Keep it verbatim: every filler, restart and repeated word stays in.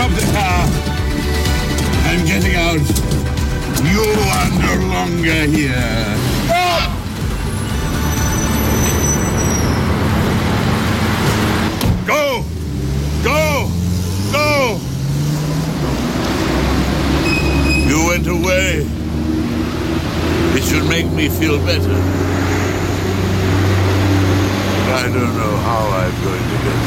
stop the car. I'm getting out. You are no longer here. Go! Go! Go! You went away. It should make me feel better. But I don't know how I'm going to get